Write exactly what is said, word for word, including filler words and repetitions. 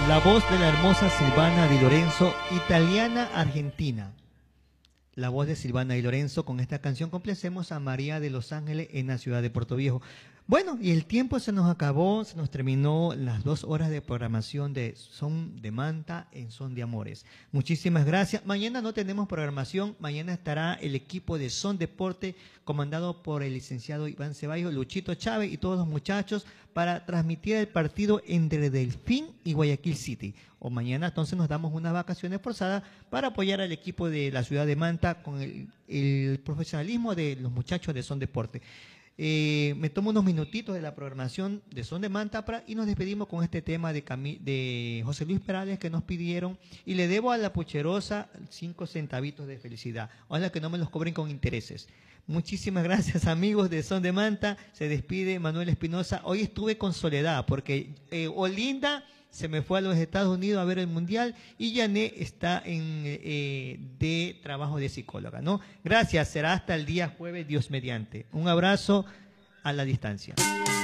La voz de la hermosa Silvana Di Lorenzo, italiana argentina. La voz de Silvana Di Lorenzo. Con esta canción complacemos a María de Los Ángeles en la ciudad de Puerto Viejo. Bueno, y el tiempo se nos acabó, se nos terminó las dos horas de programación de Son de Manta en Son de Amores. Muchísimas gracias. Mañana no tenemos programación, mañana estará el equipo de Son Deporte comandado por el licenciado Iván Ceballos, Luchito Chávez y todos los muchachos para transmitir el partido entre Delfín y Guayaquil City. O mañana entonces nos damos unas vacaciones forzadas para apoyar al equipo de la ciudad de Manta con el, el profesionalismo de los muchachos de Son Deporte. Eh, me tomo unos minutitos de la programación de Son de Manta para, y nos despedimos con este tema de, Cami, de José Luis Perales que nos pidieron, y le debo a la pucherosa cinco centavitos de felicidad. Ojalá que no me los cobren con intereses. Muchísimas gracias, amigos de Son de Manta. Se despide Manuel Espinosa. Hoy estuve con Soledad porque eh, Olinda se me fue a los Estados Unidos a ver el Mundial y Yané está en eh, de trabajo de psicóloga, ¿no? Gracias, será hasta el día jueves, Dios mediante. Un abrazo a la distancia.